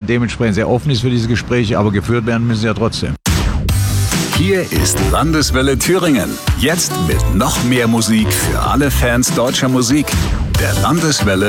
dementsprechend sehr offen ist für diese Gespräche, aber geführt werden müssen sie ja trotzdem. Hier ist Landeswelle Thüringen. Jetzt mit noch mehr Musik für alle Fans deutscher Musik. Der Landeswelle